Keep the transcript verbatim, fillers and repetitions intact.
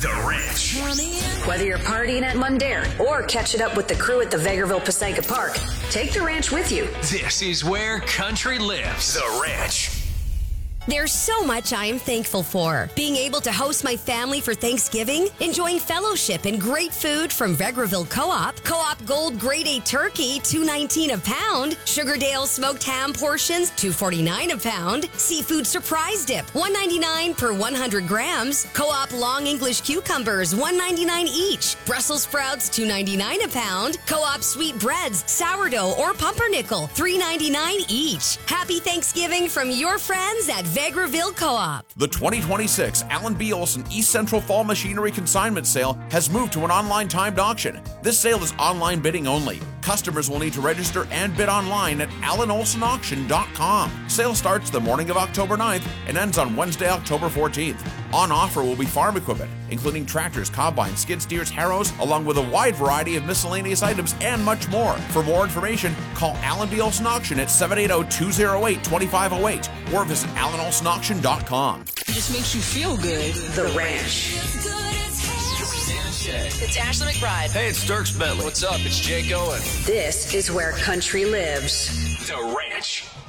The Ranch. Whether you're partying at Mundair or catching up with the crew at the Vegreville Passaica Park, take the ranch with you. This is where country lives. The Ranch. There's so much I am thankful for. Being able to host my family for Thanksgiving, enjoying fellowship and great food from Vegreville Co-op, Co-op Gold Grade A Turkey, two nineteen a pound, Sugardale Smoked Ham portions, two forty-nine a pound, Seafood Surprise Dip, one ninety-nine per one hundred grams, Co-op Long English Cucumbers, one ninety-nine each, Brussels Sprouts, two ninety-nine a pound, Co-op Sweet Breads, Sourdough or Pumpernickel, three ninety-nine each. Happy Thanksgiving from your friends at Vegreville Co-op. The twenty twenty-six Allen B. Olson East Central Fall Machinery Consignment Sale has moved to an online timed auction. This sale is online bidding only. Customers will need to register and bid online at allen olson auction dot com. Sale starts the morning of October ninth and ends on Wednesday, October fourteenth. On offer will be farm equipment, including tractors, combines, skid steers, harrows, along with a wide variety of miscellaneous items and much more. For more information, call Allen B. Olson Auction at seven eight zero, two zero eight, two five zero eight or visit allen olson auction dot com. It just makes you feel good. The Ranch. It's Ashley McBride. Hey, it's Dirks Bentley. What's up? It's Jake Owen. This is where country lives. The Ranch.